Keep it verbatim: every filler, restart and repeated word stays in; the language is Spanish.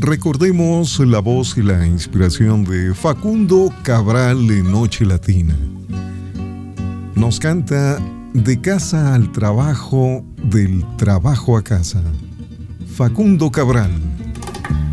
Recordemos la voz y la inspiración de Facundo Cabral en Noche Latina. Nos canta De casa al trabajo, del trabajo a casa. Facundo Cabral.